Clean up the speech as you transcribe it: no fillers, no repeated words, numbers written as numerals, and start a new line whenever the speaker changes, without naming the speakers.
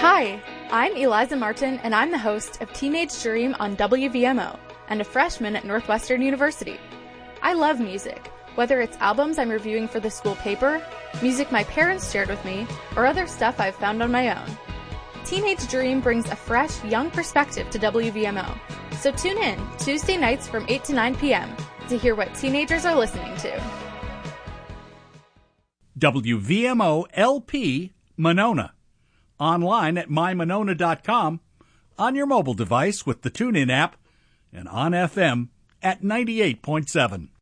Hi, I'm Eliza Martin, and I'm the host of Teenage Dream on WVMO and a freshman at Northwestern University. I love music, whether it's albums I'm reviewing for the school paper, music my parents shared with me, or other stuff I've found on my own. Teenage Dream brings a fresh, young perspective to WVMO, so tune in Tuesday nights from 8 to 9 p.m. to hear what teenagers are listening to.
WVMO LP Monona. Online at mymonona.com, on your mobile device with the TuneIn app, and on FM at 98.7.